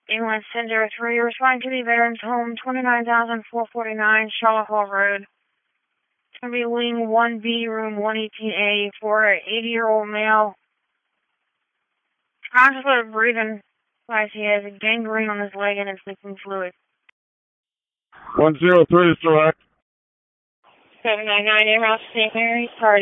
England 1003, you're responding to the Veterans Home, 29,449 Charlotte Hall Road. It's going to be wing 1B, room 118A, for an 80-year-old male. Conscious of breathing, as he has a gangrene on his leg and is leaking fluid. 103 is direct. 799 Air House, St. Mary's, party.